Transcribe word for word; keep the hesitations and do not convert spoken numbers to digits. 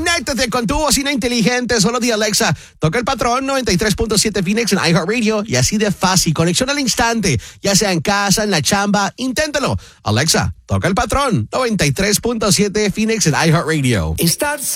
Conéctate con tu bocina inteligente. Solo di Alexa, toca el patrón noventa y tres punto siete Phoenix en iHeartRadio y así de fácil. Conexión al instante, ya sea en casa, en la chamba. Inténtalo. Alexa, toca el patrón noventa y tres punto siete Phoenix en iHeartRadio. Estar